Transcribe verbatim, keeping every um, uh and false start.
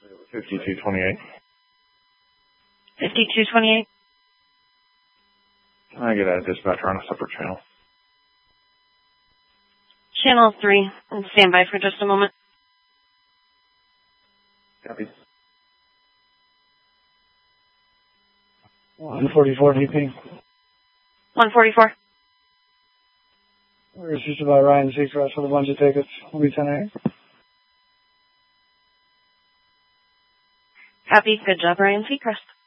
fifty-two twenty-eight. fifty-two twenty-eight. I get a dispatcher on a separate channel. Channel three. And stand by for just a moment. Copy. one forty-four V P. one forty-four. We're assisted by Ryan Seacrest with a bunch of tickets. We'll be ten eight. Copy. Good job, Ryan Seacrest.